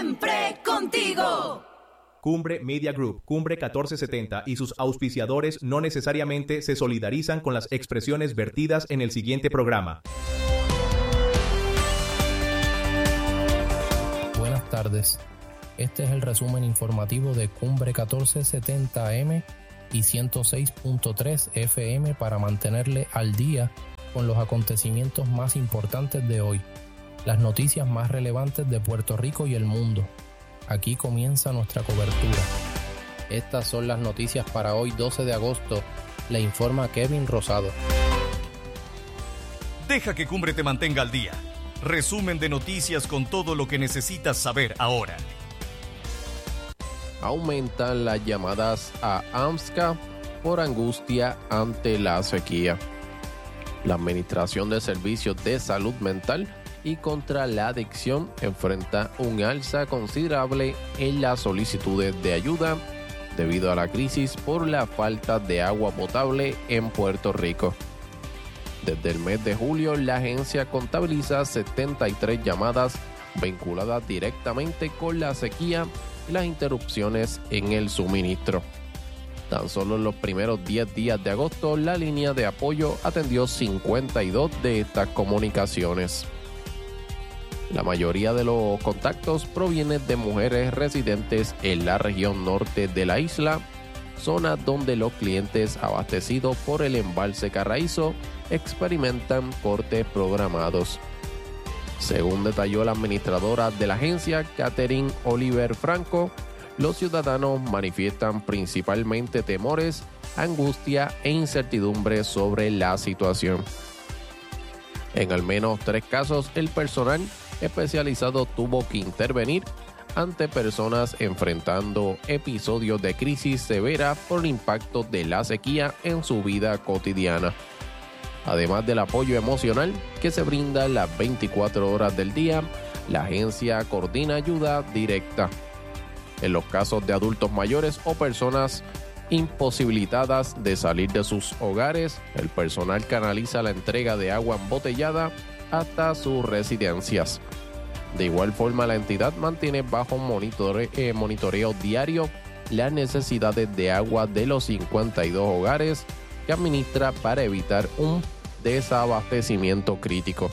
Siempre contigo. Cumbre Media Group, Cumbre 1470 y sus auspiciadores no necesariamente se solidarizan con las expresiones vertidas en el siguiente programa. Buenas tardes. Este es el resumen informativo de Cumbre 1470 AM y 106.3 FM para mantenerle al día con los acontecimientos más importantes de hoy, las noticias más relevantes de Puerto Rico y el mundo. Aquí comienza nuestra cobertura. Estas son las noticias para hoy 12 de agosto, le informa Kevin Rosado. Deja que Cumbre te mantenga al día. Resumen de noticias con todo lo que necesitas saber ahora. Aumentan las llamadas a AMSCA por angustia ante la sequía. La Administración de Servicios de Salud Mental y contra la adicción enfrenta un alza considerable en las solicitudes de ayuda debido a la crisis por la falta de agua potable en Puerto Rico. Desde el mes de julio, la agencia contabiliza 73 llamadas vinculadas directamente con la sequía y las interrupciones en el suministro. Tan solo en los primeros 10 días de agosto, la línea de apoyo atendió 52 de estas comunicaciones. La mayoría de los contactos provienen de mujeres residentes en la región norte de la isla, zona donde los clientes abastecidos por el embalse Carraízo experimentan cortes programados. Según detalló la administradora de la agencia, Catherine Oliver Franco, los ciudadanos manifiestan principalmente temores, angustia e incertidumbre sobre la situación. En al menos 3 casos, el personal especializado tuvo que intervenir ante personas enfrentando episodios de crisis severa por el impacto de la sequía en su vida cotidiana. Además del apoyo emocional que se brinda las 24 horas del día, la agencia coordina ayuda directa. En los casos de adultos mayores o personas imposibilitadas de salir de sus hogares, el personal canaliza la entrega de agua embotellada hasta sus residencias. De igual forma, la entidad mantiene bajo monitoreo diario las necesidades de agua de los 52 hogares que administra para evitar un desabastecimiento crítico.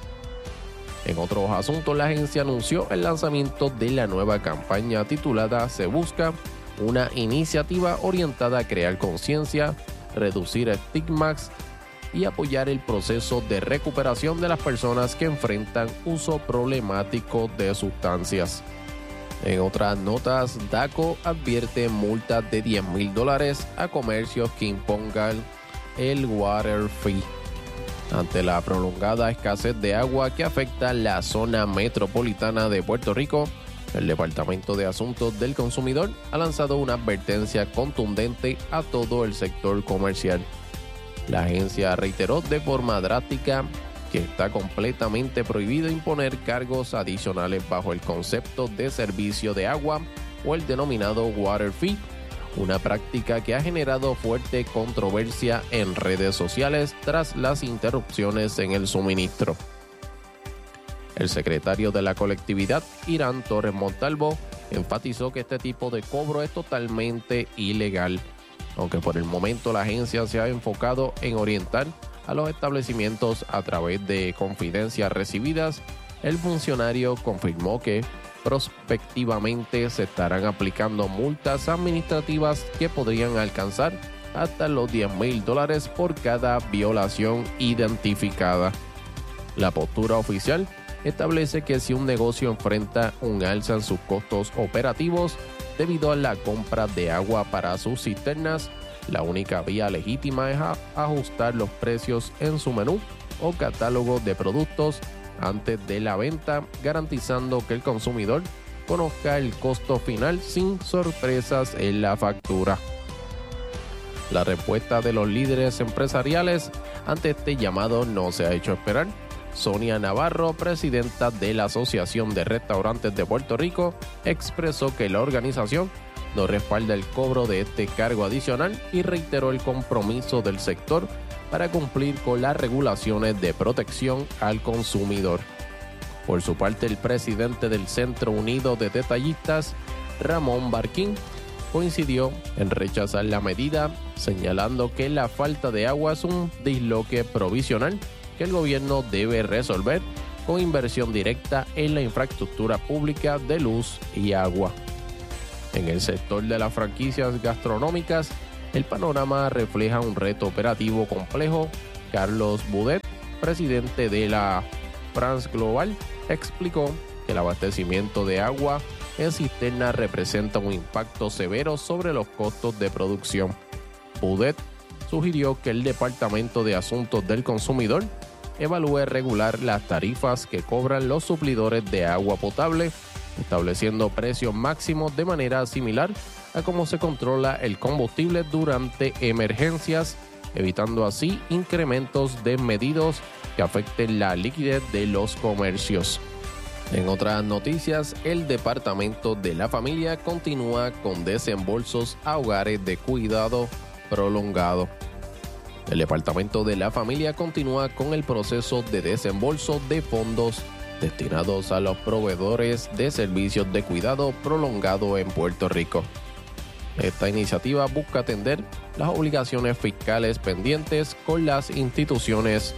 En otros asuntos, la agencia anunció el lanzamiento de la nueva campaña titulada Se Busca, una iniciativa orientada a crear conciencia, reducir estigmas y apoyar el proceso de recuperación de las personas que enfrentan uso problemático de sustancias. En otras notas, DACO advierte multas de $10,000 a comercios que impongan el water fee. Ante la prolongada escasez de agua que afecta la zona metropolitana de Puerto Rico, el Departamento de Asuntos del Consumidor ha lanzado una advertencia contundente a todo el sector comercial. La agencia reiteró de forma drástica que está completamente prohibido imponer cargos adicionales bajo el concepto de servicio de agua o el denominado water fee, una práctica que ha generado fuerte controversia en redes sociales tras las interrupciones en el suministro. El secretario de la colectividad, Irán Torres Montalvo, enfatizó que este tipo de cobro es totalmente ilegal. Aunque por el momento la agencia se ha enfocado en orientar a los establecimientos a través de confidencias recibidas, el funcionario confirmó que prospectivamente se estarán aplicando multas administrativas que podrían alcanzar hasta los $10,000 por cada violación identificada. La postura oficial establece que si un negocio enfrenta un alza en sus costos operativos debido a la compra de agua para sus cisternas, la única vía legítima es ajustar los precios en su menú o catálogo de productos antes de la venta, garantizando que el consumidor conozca el costo final sin sorpresas en la factura. La respuesta de los líderes empresariales ante este llamado no se ha hecho esperar. Sonia Navarro, presidenta de la Asociación de Restaurantes de Puerto Rico, expresó que la organización no respalda el cobro de este cargo adicional y reiteró el compromiso del sector para cumplir con las regulaciones de protección al consumidor. Por su parte, el presidente del Centro Unido de Detallistas, Ramón Barquín, coincidió en rechazar la medida, señalando que la falta de agua es un disloque provisional que el gobierno debe resolver con inversión directa en la infraestructura pública de luz y agua. En el sector de las franquicias gastronómicas, el panorama refleja un reto operativo complejo. Carlos Boudet, presidente de la France Global, explicó que el abastecimiento de agua en cisterna representa un impacto severo sobre los costos de producción. Boudet sugirió que el Departamento de Asuntos del Consumidor evalúe regular las tarifas que cobran los suplidores de agua potable, estableciendo precios máximos de manera similar a cómo se controla el combustible durante emergencias, evitando así incrementos desmedidos que afecten la liquidez de los comercios. En otras noticias, el Departamento de la Familia continúa con desembolsos a hogares de cuidado prolongado. El Departamento de la Familia continúa con el proceso de desembolso de fondos destinados a los proveedores de servicios de cuidado prolongado en Puerto Rico. Esta iniciativa busca atender las obligaciones fiscales pendientes con las instituciones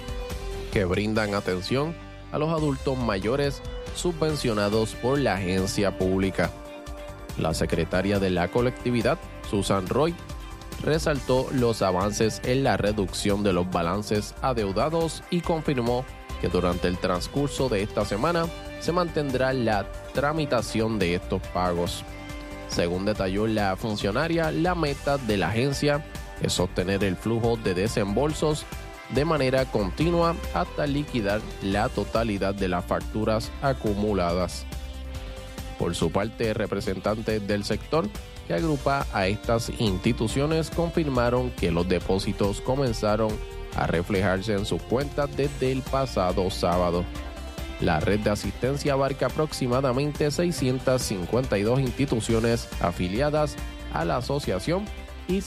que brindan atención a los adultos mayores subvencionados por la agencia pública. La secretaria de la colectividad, Susan Roy, resaltó los avances en la reducción de los balances adeudados y confirmó que durante el transcurso de esta semana se mantendrá la tramitación de estos pagos. Según detalló la funcionaria, la meta de la agencia es sostener el flujo de desembolsos de manera continua hasta liquidar la totalidad de las facturas acumuladas. Por su parte, representantes del sector que agrupa a estas instituciones confirmaron que los depósitos comenzaron a reflejarse en sus cuentas desde el pasado sábado. La red de asistencia abarca aproximadamente 652 instituciones afiliadas a la asociación y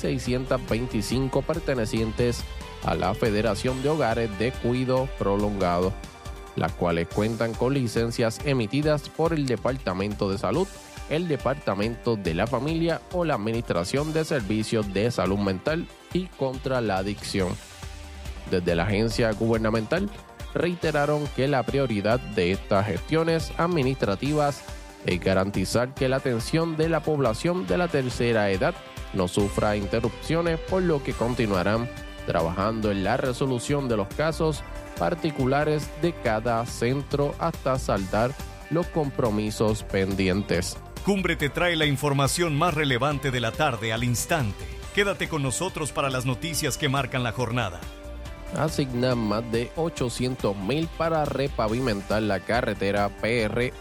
625 pertenecientes a la Federación de Hogares de Cuidado Prolongado, las cuales cuentan con licencias emitidas por el Departamento de Salud, el Departamento de la Familia o la Administración de Servicios de Salud Mental y contra la Adicción. Desde la agencia gubernamental reiteraron que la prioridad de estas gestiones administrativas es garantizar que la atención de la población de la tercera edad no sufra interrupciones, por lo que continuarán trabajando en la resolución de los casos particulares de cada centro hasta saldar los compromisos pendientes. Cumbre te trae la información más relevante de la tarde al instante. Quédate con nosotros para las noticias que marcan la jornada. Asignan más de $800,000 para repavimentar la carretera PR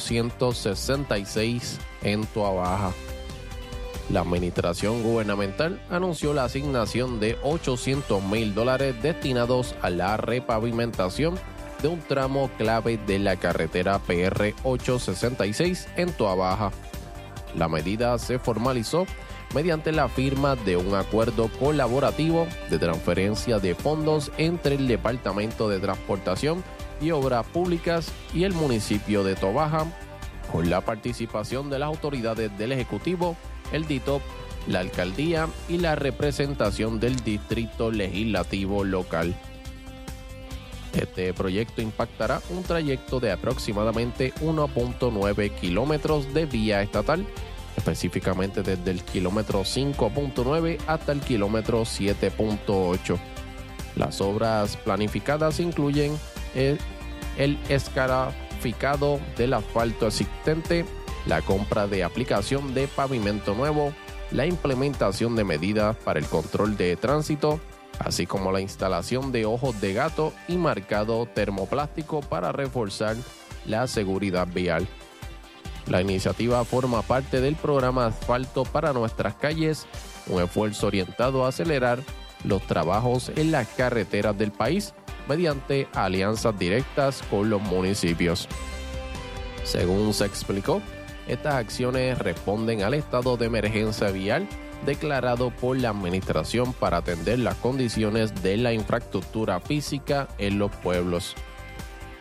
866 en Tuabaja. La administración gubernamental anunció la asignación de $800,000 destinados a la repavimentación de un tramo clave de la carretera PR 866 en Tuabaja. La medida se formalizó mediante la firma de un acuerdo colaborativo de transferencia de fondos entre el Departamento de Transportación y Obras Públicas y el municipio de Toabaja, con la participación de las autoridades del Ejecutivo, el DITOP, la Alcaldía y la representación del Distrito Legislativo local. Este proyecto impactará un trayecto de aproximadamente 1.9 kilómetros de vía estatal, específicamente desde el kilómetro 5.9 hasta el kilómetro 7.8. Las obras planificadas incluyen el escarificado del asfalto existente, la compra de aplicación de pavimento nuevo, la implementación de medidas para el control de tránsito, así como la instalación de ojos de gato y marcado termoplástico para reforzar la seguridad vial. La iniciativa forma parte del programa Asfalto para Nuestras Calles, un esfuerzo orientado a acelerar los trabajos en las carreteras del país mediante alianzas directas con los municipios. Según se explicó, estas acciones responden al estado de emergencia vial declarado por la administración para atender las condiciones de la infraestructura física en los pueblos.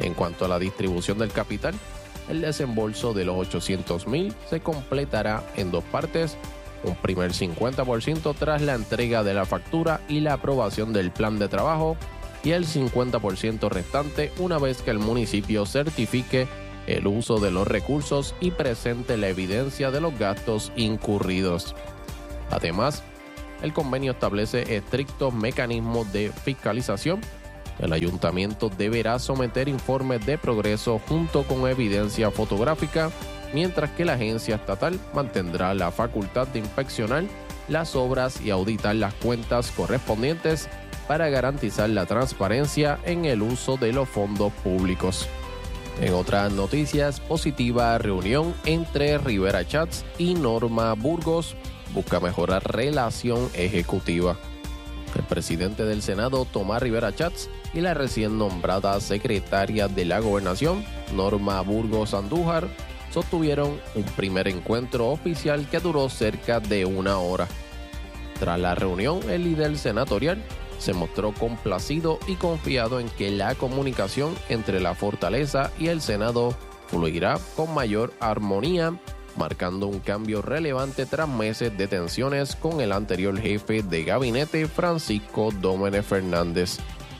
En cuanto a la distribución del capital, el desembolso de los $800,000 se completará en dos partes, un primer 50% tras la entrega de la factura y la aprobación del plan de trabajo y el 50% restante una vez que el municipio certifique el uso de los recursos y presente la evidencia de los gastos incurridos. Además, el convenio establece estrictos mecanismos de fiscalización. El ayuntamiento deberá someter informes de progreso junto con evidencia fotográfica, mientras que la agencia estatal mantendrá la facultad de inspeccionar las obras y auditar las cuentas correspondientes para garantizar la transparencia en el uso de los fondos públicos. En otras noticias, positiva reunión entre Rivera Schatz y Norma Burgos busca mejorar relación ejecutiva. El presidente del Senado, Tomás Rivera Schatz, y la recién nombrada secretaria de la Gobernación, Norma Burgos Andújar, sostuvieron un primer encuentro oficial que duró cerca de una hora. Tras la reunión, el líder senatorial se mostró complacido y confiado en que la comunicación entre la Fortaleza y el Senado fluirá con mayor armonía, marcando un cambio relevante tras meses de tensiones con el anterior jefe de gabinete, Francisco Dómenech Fernández.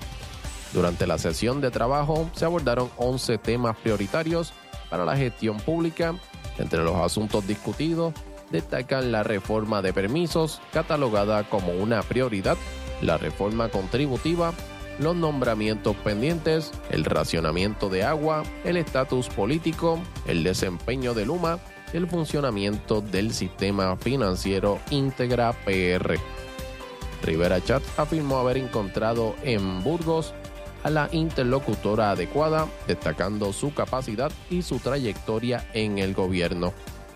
Durante la sesión de trabajo se abordaron 11 temas prioritarios para la gestión pública. Entre los asuntos discutidos destacan la reforma de permisos, catalogada como una prioridad, la reforma contributiva, los nombramientos pendientes, el racionamiento de agua, el estatus político, el desempeño de Luma y el funcionamiento del sistema financiero Integra PR. Rivera Schatz afirmó haber encontrado en Burgos a la interlocutora adecuada, destacando su capacidad y su trayectoria en el gobierno.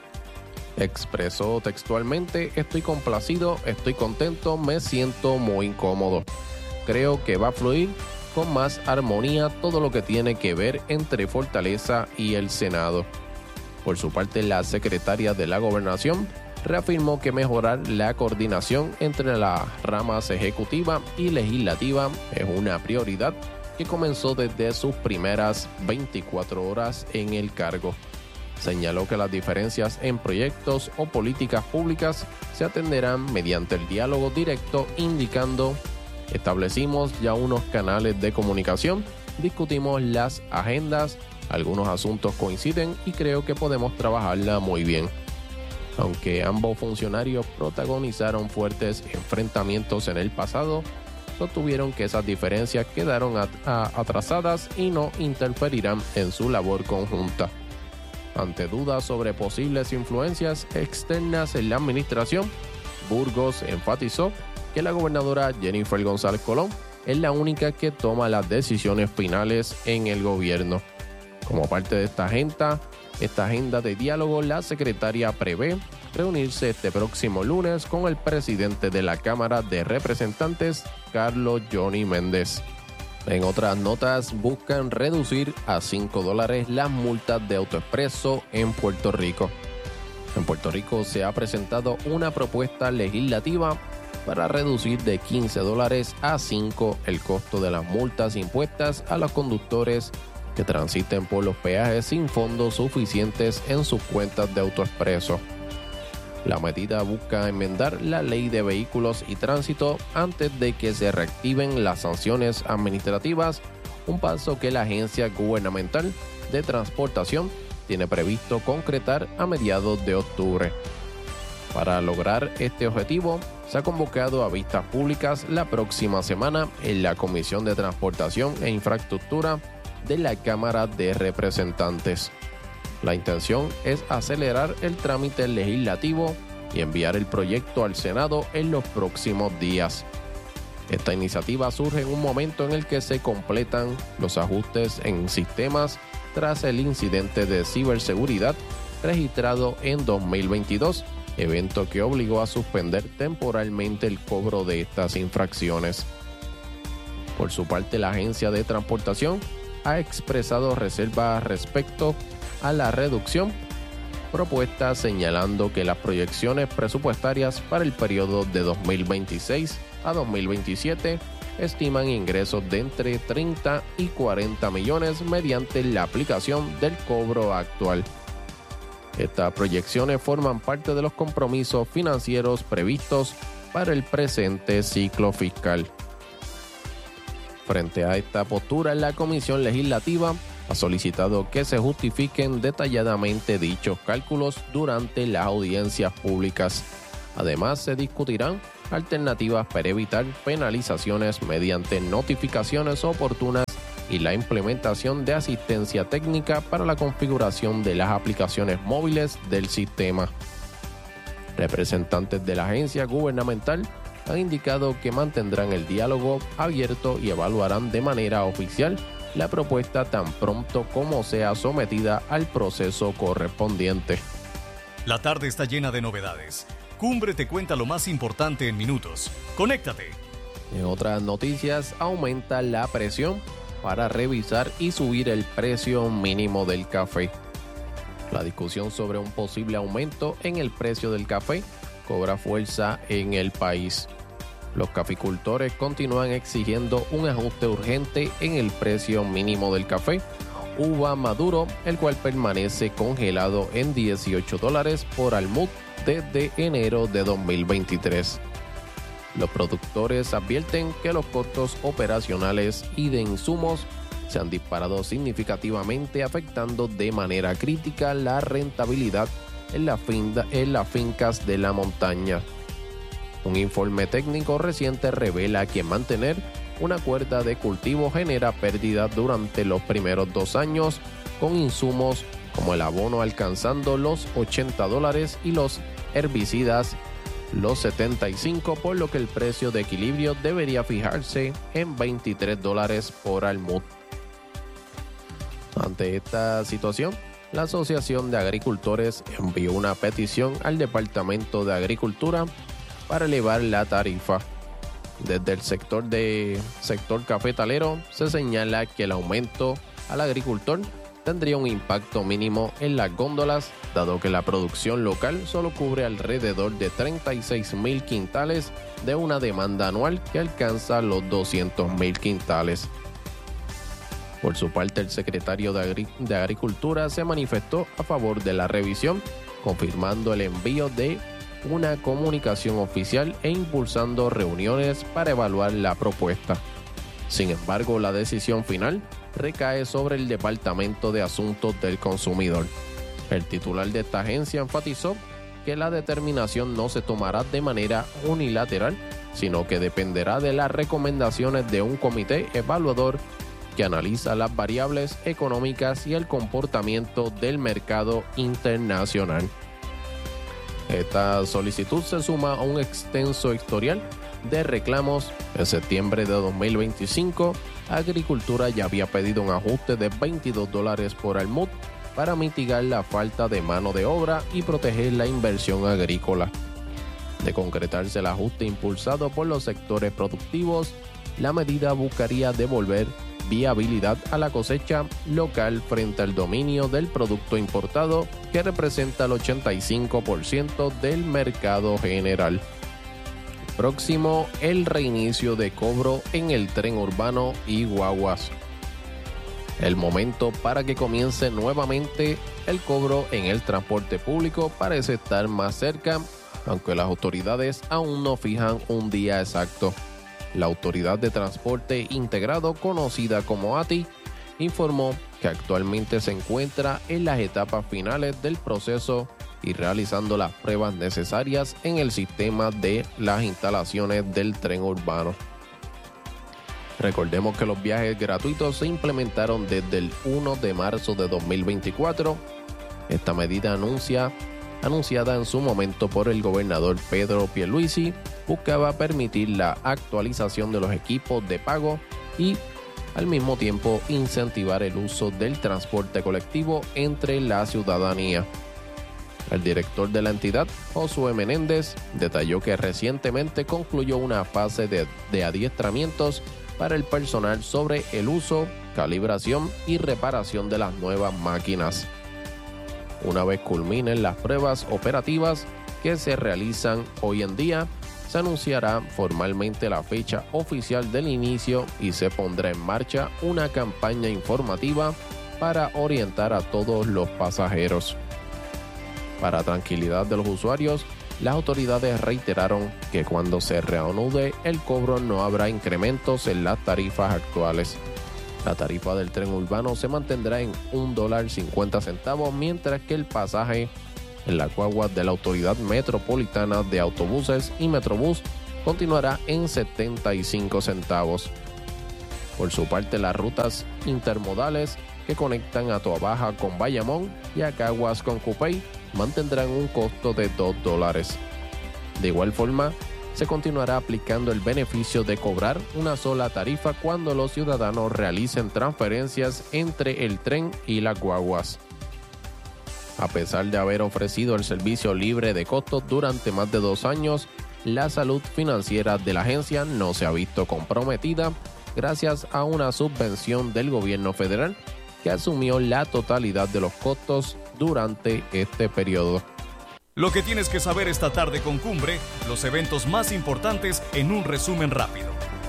Expresó textualmente: estoy complacido, estoy contento, me siento muy cómodo. Creo que va a fluir con más armonía todo lo que tiene que ver entre Fortaleza y el Senado. Por su parte, la secretaria de la Gobernación reafirmó que mejorar la coordinación entre las ramas ejecutiva y legislativa es una prioridad que comenzó desde sus primeras 24 horas en el cargo. Señaló que las diferencias en proyectos o políticas públicas se atenderán mediante el diálogo directo, indicando: establecimos ya unos canales de comunicación, discutimos las agendas, algunos asuntos coinciden y creo que podemos trabajarla muy bien. Aunque ambos funcionarios protagonizaron fuertes enfrentamientos en el pasado, sostuvieron que esas diferencias quedaron atrasadas y no interferirán en su labor conjunta. Ante dudas sobre posibles influencias externas en la administración, Burgos enfatizó que la gobernadora Jennifer González Colón es la única que toma las decisiones finales en el gobierno. Como parte de esta agenda de diálogo, la secretaria prevé reunirse este próximo lunes con el presidente de la Cámara de Representantes, Carlos Johnny Méndez. En otras notas, buscan reducir a $5 las multas de AutoExpreso en Puerto Rico. En Puerto Rico se ha presentado una propuesta legislativa para reducir de $15 a $5 el costo de las multas impuestas a los conductores que transiten por los peajes sin fondos suficientes en sus cuentas de AutoExpreso. La medida busca enmendar la ley de vehículos y tránsito antes de que se reactiven las sanciones administrativas, un paso que la Agencia Gubernamental de Transportación tiene previsto concretar a mediados de octubre. Para lograr este objetivo, se ha convocado a vistas públicas la próxima semana en la Comisión de Transportación e Infraestructura de la Cámara de Representantes. La intención es acelerar el trámite legislativo y enviar el proyecto al Senado en los próximos días. Esta iniciativa surge en un momento en el que se completan los ajustes en sistemas tras el incidente de ciberseguridad registrado en 2022, evento que obligó a suspender temporalmente el cobro de estas infracciones. Por su parte, la Agencia de Transportación ha expresado reservas respecto a la reducción propuesta, señalando que las proyecciones presupuestarias para el periodo de 2026 a 2027 estiman ingresos de entre 30 y 40 millones mediante la aplicación del cobro actual. Estas proyecciones forman parte de los compromisos financieros previstos para el presente ciclo fiscal. Frente a esta postura, la Comisión Legislativa ha solicitado que se justifiquen detalladamente dichos cálculos durante las audiencias públicas. Además, se discutirán alternativas para evitar penalizaciones mediante notificaciones oportunas y la implementación de asistencia técnica para la configuración de las aplicaciones móviles del sistema. Representantes de la agencia gubernamental han indicado que mantendrán el diálogo abierto y evaluarán de manera oficial la propuesta tan pronto como sea sometida al proceso correspondiente. La tarde está llena de novedades. Cumbre te cuenta lo más importante en minutos. ¡Conéctate! En otras noticias, aumenta la presión para revisar y subir el precio mínimo del café. La discusión sobre un posible aumento en el precio del café cobra fuerza en el país. Los caficultores continúan exigiendo un ajuste urgente en el precio mínimo del café uva maduro, el cual permanece congelado en $18 por almud desde enero de 2023. Los productores advierten que los costos operacionales y de insumos se han disparado significativamente, afectando de manera crítica la rentabilidad en las fincas de la montaña. Un informe técnico reciente revela que mantener una cuerda de cultivo genera pérdidas durante los primeros 2 años, con insumos como el abono alcanzando los $80 y los herbicidas los $75, por lo que el precio de equilibrio debería fijarse en $23 por almud. Ante esta situación, la Asociación de Agricultores envió una petición al Departamento de Agricultura para elevar la tarifa. Desde el sector cafetalero se señala que el aumento al agricultor tendría un impacto mínimo en las góndolas, dado que la producción local solo cubre alrededor de 36,000 quintales de una demanda anual que alcanza los 200,000 quintales. Por su parte, el secretario de Agricultura se manifestó a favor de la revisión, confirmando el envío de una comunicación oficial e impulsando reuniones para evaluar la propuesta. Sin embargo, la decisión final recae sobre el Departamento de Asuntos del Consumidor. El titular de esta agencia enfatizó que la determinación no se tomará de manera unilateral, sino que dependerá de las recomendaciones de un comité evaluador que analiza las variables económicas y el comportamiento del mercado internacional. Esta solicitud se suma a un extenso historial de reclamos. En septiembre de 2025, Agricultura ya había pedido un ajuste de $22 por almud para mitigar la falta de mano de obra y proteger la inversión agrícola. De concretarse el ajuste impulsado por los sectores productivos, la medida buscaría devolver viabilidad a la cosecha local frente al dominio del producto importado, que representa el 85% del mercado general. Próximo, el reinicio de cobro en el tren urbano y guaguas. El momento para que comience nuevamente el cobro en el transporte público parece estar más cerca, aunque las autoridades aún no fijan un día exacto. La Autoridad de Transporte Integrado, conocida como ATI, informó que actualmente se encuentra en las etapas finales del proceso y realizando las pruebas necesarias en el sistema de las instalaciones del tren urbano. Recordemos que los viajes gratuitos se implementaron desde el 1 de marzo de 2024. Esta medida anunciada en su momento por el gobernador Pedro Pierluisi, buscaba permitir la actualización de los equipos de pago y al mismo tiempo incentivar el uso del transporte colectivo entre la ciudadanía. El director de la entidad, Josué Menéndez, detalló que recientemente concluyó una fase de adiestramientos para el personal sobre el uso, calibración y reparación de las nuevas máquinas. Una vez culminen las pruebas operativas que se realizan hoy en día, se anunciará formalmente la fecha oficial del inicio y se pondrá en marcha una campaña informativa para orientar a todos los pasajeros. Para tranquilidad de los usuarios, las autoridades reiteraron que cuando se reanude el cobro no habrá incrementos en las tarifas actuales. La tarifa del tren urbano se mantendrá en $1.50, mientras que el pasaje en la guagua de la Autoridad Metropolitana de Autobuses y Metrobús continuará en 75 centavos. Por su parte, las rutas intermodales que conectan a Toabaja con Bayamón y a Caguas con Cupey mantendrán un costo de $2. De igual forma, se continuará aplicando el beneficio de cobrar una sola tarifa cuando los ciudadanos realicen transferencias entre el tren y las guaguas. A pesar de haber ofrecido el servicio libre de costos durante más de 2 años, la salud financiera de la agencia no se ha visto comprometida gracias a una subvención del gobierno federal que asumió la totalidad de los costos durante este periodo. Lo que tienes que saber esta tarde con Cumbre, los eventos más importantes en un resumen rápido.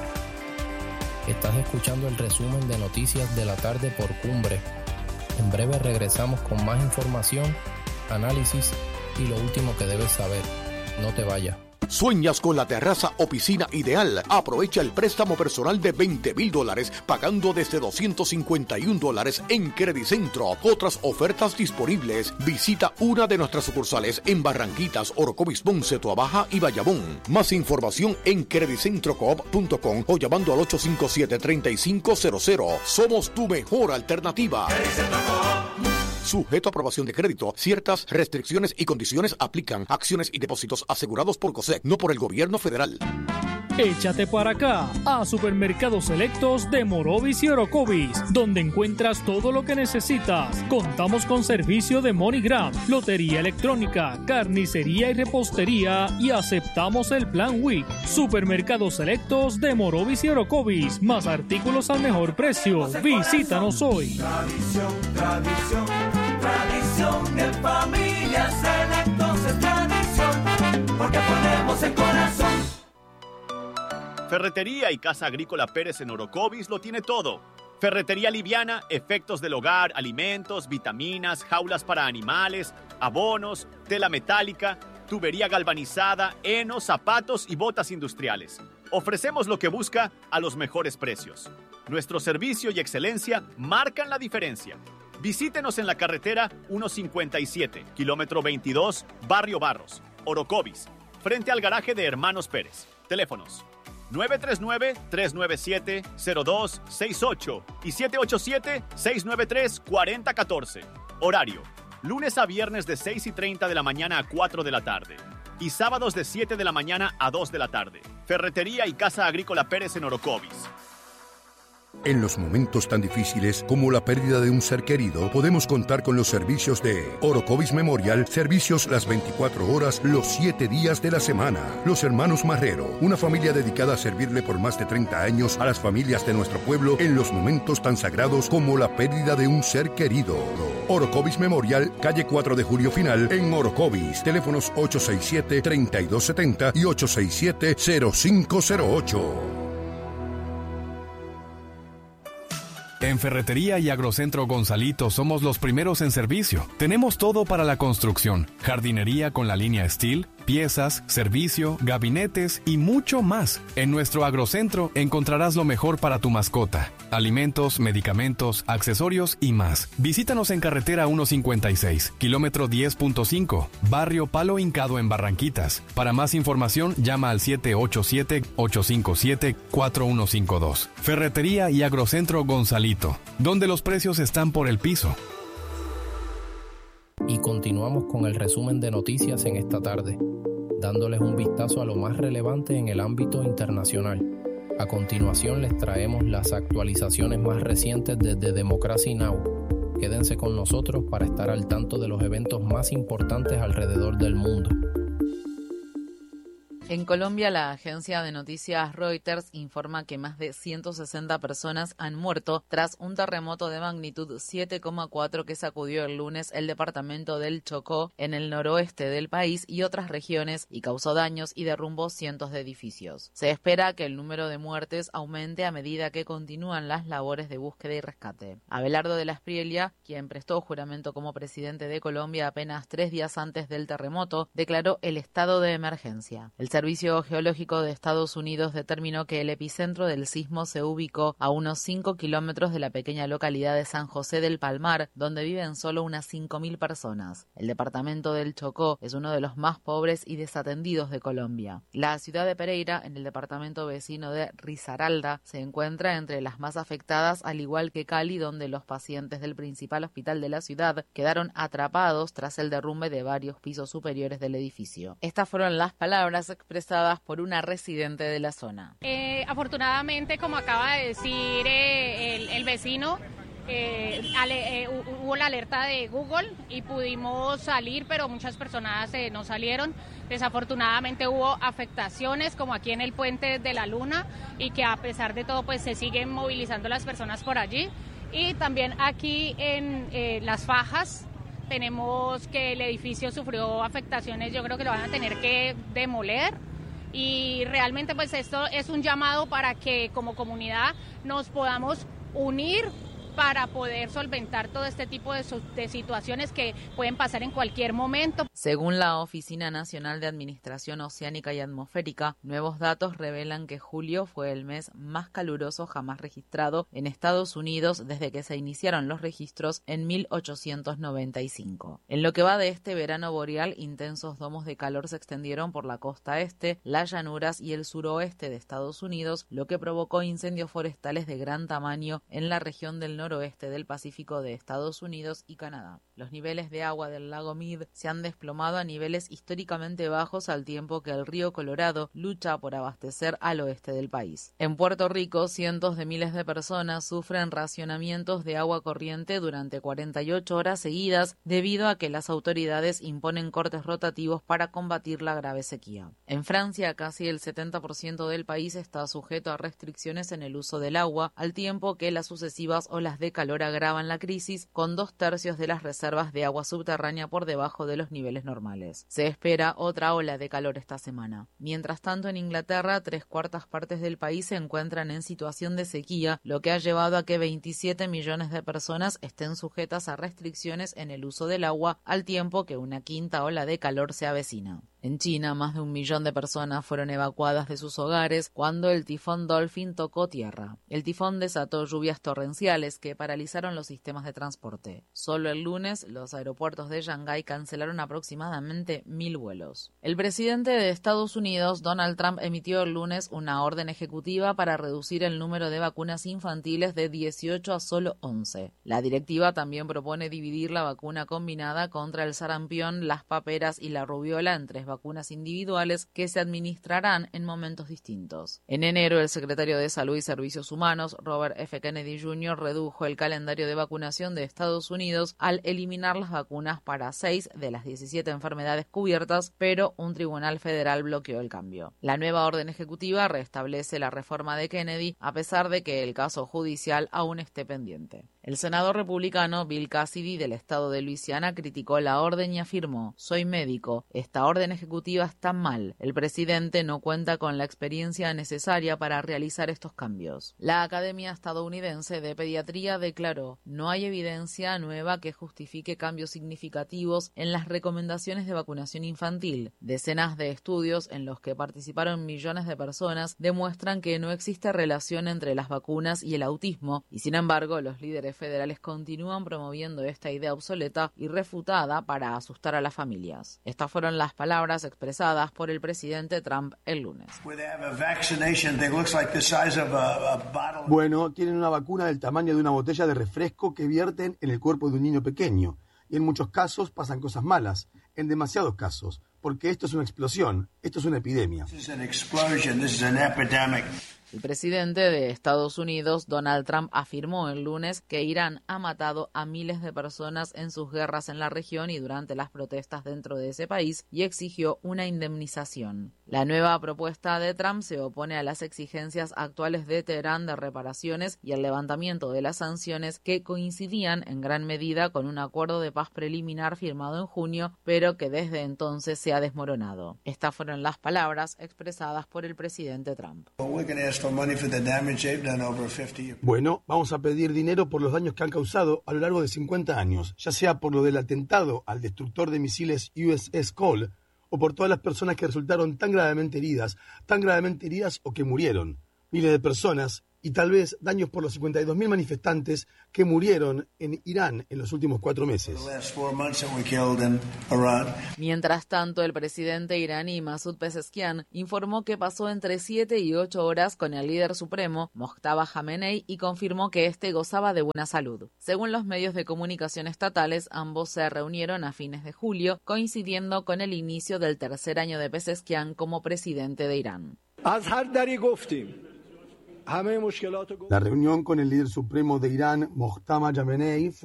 Estás escuchando el resumen de noticias de la tarde por Cumbre. En breve regresamos con más información, análisis y lo último que debes saber. No te vayas. ¿Sueñas con la terraza o piscina ideal? Aprovecha el préstamo personal de $20,000 pagando desde $251 en Credicentro. Otras ofertas disponibles. Visita una de nuestras sucursales en Barranquitas, Orocovis, Ponce, Toabaja y Bayamón. Más información en credicentrocoop.com o llamando al 857-3500. Somos tu mejor alternativa. Sujeto a aprobación de crédito. Ciertas restricciones y condiciones aplican. Acciones y depósitos asegurados por COSEC, no por el gobierno federal. Échate para acá a Supermercados Selectos de Morovis y Orocovis, donde encuentras todo lo que necesitas. Contamos con servicio de MoneyGram, lotería electrónica, carnicería y repostería y aceptamos el plan WIC. Supermercados Selectos de Morovis y Orocovis, más artículos al mejor precio. Visítanos hoy. Tradición en familia, Selectos es tradición, porque ponemos el corazón. Ferretería y Casa Agrícola Pérez en Orocovis lo tiene todo. Ferretería liviana, efectos del hogar, alimentos, vitaminas, jaulas para animales, abonos, tela metálica, tubería galvanizada, heno, zapatos y botas industriales. Ofrecemos lo que busca a los mejores precios. Nuestro servicio y excelencia marcan la diferencia. Visítenos en la carretera 157, kilómetro 22, Barrio Barros, Orocovis, frente al garaje de Hermanos Pérez. Teléfonos 939-397-0268 y 787-693-4014. Horario: lunes a viernes de 6:30 de la mañana a 4 de la tarde y sábados de 7 de la mañana a 2 de la tarde. Ferretería y Casa Agrícola Pérez en Orocovis. En los momentos tan difíciles como la pérdida de un ser querido, podemos contar con los servicios de Orocovis Memorial, servicios las 24 horas, los 7 días de la semana. Los Hermanos Marrero, una familia dedicada a servirle por más de 30 años a las familias de nuestro pueblo en los momentos tan sagrados como la pérdida de un ser querido. Orocovis Memorial, calle 4 de Julio Final, en Orocovis. Teléfonos 867-3270 y 867-0508. En Ferretería y Agrocentro Gonzalito somos los primeros en servicio. Tenemos todo para la construcción, jardinería con la línea Steel, piezas, servicio, gabinetes y mucho más. En nuestro Agrocentro encontrarás lo mejor para tu mascota: alimentos, medicamentos, accesorios y más. Visítanos en carretera 156, kilómetro 10.5, barrio Palo Hincado en Barranquitas. Para más información, llama al 787-857-4152. Ferretería y Agrocentro Gonzalito, donde los precios están por el piso. Y continuamos con el resumen de noticias en esta tarde, dándoles un vistazo a lo más relevante en el ámbito internacional. A continuación les traemos las actualizaciones más recientes desde Democracy Now! Quédense con nosotros para estar al tanto de los eventos más importantes alrededor del mundo. En Colombia, la agencia de noticias Reuters informa que más de 160 personas han muerto tras un terremoto de magnitud 7,4 que sacudió el lunes el departamento del Chocó en el noroeste del país y otras regiones y causó daños y derrumbó cientos de edificios. Se espera que el número de muertes aumente a medida que continúan las labores de búsqueda y rescate. Abelardo de la Espriella, quien prestó juramento como presidente de Colombia apenas 3 días antes del terremoto, declaró el estado de emergencia. El Servicio Geológico de Estados Unidos determinó que el epicentro del sismo se ubicó a unos 5 kilómetros de la pequeña localidad de San José del Palmar, donde viven solo unas 5.000 personas. El departamento del Chocó es uno de los más pobres y desatendidos de Colombia. La ciudad de Pereira, en el departamento vecino de Risaralda, se encuentra entre las más afectadas, al igual que Cali, donde los pacientes del principal hospital de la ciudad quedaron atrapados tras el derrumbe de varios pisos superiores del edificio. Estas fueron las palabras expresadas por una residente de la zona. Afortunadamente, como acaba de decir el vecino, hubo la alerta de Google y pudimos salir, pero muchas personas no salieron. Desafortunadamente hubo afectaciones, como aquí en el Puente de la Luna, y que a pesar de todo pues se siguen movilizando las personas por allí. Y también aquí en Las Fajas tenemos que el edificio sufrió afectaciones, yo creo que lo van a tener que demoler. Y realmente pues esto es un llamado para que como comunidad nos podamos unir para poder solventar todo este tipo de situaciones que pueden pasar en cualquier momento. Según la Oficina Nacional de Administración Oceánica y Atmosférica, nuevos datos revelan que julio fue el mes más caluroso jamás registrado en Estados Unidos desde que se iniciaron los registros en 1895. En lo que va de este verano boreal, intensos domos de calor se extendieron por la costa este, las llanuras y el suroeste de Estados Unidos, lo que provocó incendios forestales de gran tamaño en la región del noroeste del Pacífico de Estados Unidos y Canadá. Los niveles de agua del lago Mead se han desplomado a niveles históricamente bajos al tiempo que el río Colorado lucha por abastecer al oeste del país. En Puerto Rico, cientos de miles de personas sufren racionamientos de agua corriente durante 48 horas seguidas debido a que las autoridades imponen cortes rotativos para combatir la grave sequía. En Francia, casi el 70% del país está sujeto a restricciones en el uso del agua, al tiempo que las sucesivas olas de calor agravan la crisis, con 2/3 de las reservas de agua subterránea por debajo de los niveles normales. Se espera otra ola de calor esta semana. Mientras tanto, en Inglaterra, 3/4 partes del país se encuentran en situación de sequía, lo que ha llevado a que 27 millones de personas estén sujetas a restricciones en el uso del agua, al tiempo que una quinta ola de calor se avecina. En China, más de 1 millón de personas fueron evacuadas de sus hogares cuando el tifón Dolphin tocó tierra. El tifón desató lluvias torrenciales que paralizaron los sistemas de transporte. Solo el lunes, los aeropuertos de Shanghái cancelaron aproximadamente 1.000 vuelos. El presidente de Estados Unidos, Donald Trump, emitió el lunes una orden ejecutiva para reducir el número de vacunas infantiles de 18 a solo 11. La directiva también propone dividir la vacuna combinada contra el sarampión, las paperas y la rubiola en 3 vacunas individuales que se administrarán en momentos distintos. En enero, el secretario de Salud y Servicios Humanos, Robert F. Kennedy Jr., redujo el calendario de vacunación de Estados Unidos al eliminar las vacunas para 6 de las 17 enfermedades cubiertas, pero un tribunal federal bloqueó el cambio. La nueva orden ejecutiva restablece la reforma de Kennedy, a pesar de que el caso judicial aún esté pendiente. El senador republicano Bill Cassidy del estado de Luisiana criticó la orden y afirmó: "Soy médico, esta orden ejecutiva está mal. El presidente no cuenta con la experiencia necesaria para realizar estos cambios". La Academia Estadounidense de Pediatría declaró: "No hay evidencia nueva que justifique cambios significativos en las recomendaciones de vacunación infantil. Decenas de estudios en los que participaron millones de personas demuestran que no existe relación entre las vacunas y el autismo, y sin embargo los líderes federales continúan promoviendo esta idea obsoleta y refutada para asustar a las familias". Estas fueron las palabras expresadas por el presidente Trump el lunes. Bueno, tienen una vacuna del tamaño de una botella de refresco que vierten en el cuerpo de un niño pequeño. Y en muchos casos pasan cosas malas, en demasiados casos, porque esto es una explosión, esto es una epidemia. El presidente de Estados Unidos, Donald Trump, afirmó el lunes que Irán ha matado a miles de personas en sus guerras en la región y durante las protestas dentro de ese país y exigió una indemnización. La nueva propuesta de Trump se opone a las exigencias actuales de Teherán de reparaciones y el levantamiento de las sanciones que coincidían en gran medida con un acuerdo de paz preliminar firmado en junio, pero que desde entonces se ha desmoronado. Estas fueron las palabras expresadas por el presidente Trump. Bueno, vamos a pedir dinero por los daños que han causado a lo largo de 50 años, ya sea por lo del atentado al destructor de misiles USS Cole o por todas las personas que resultaron tan gravemente heridas o que murieron. Miles de personas y tal vez daños por los 52.000 manifestantes que murieron en Irán en los últimos 4 meses. Mientras tanto, el presidente iraní Masoud Pezeshkian informó que pasó entre 7 y 8 horas con el líder supremo, Mojtaba Khamenei, y confirmó que este gozaba de buena salud. Según los medios de comunicación estatales, ambos se reunieron a fines de julio, coincidiendo con el inicio del tercer año de Pezeshkian como presidente de Irán. La reunión con el líder supremo de Irán, Mojtaba Khamenei,